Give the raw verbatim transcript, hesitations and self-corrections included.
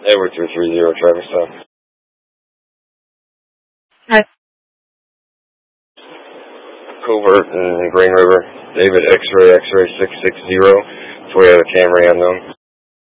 Edward three three zero, traffic stop. Hi. Covert in Green River. David X-ray X-ray six six zero. Before we have a Camry on them.